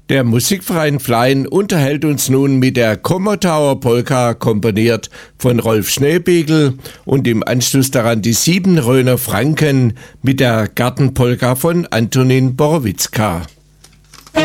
Der Musikverein Flein unterhält uns nun mit der Komotauer Polka, komponiert von Rolf Schneebiegel, und im Anschluss daran die Siebenröner Franken mit der Gartenpolka von Antonin Borowitzka.